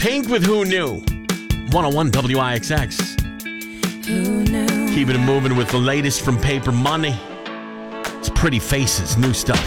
Pink with Who Knew? 101 WIXX. Who knew? Keeping it moving with the latest from Paper Money. It's Pretty Faces, new stuff.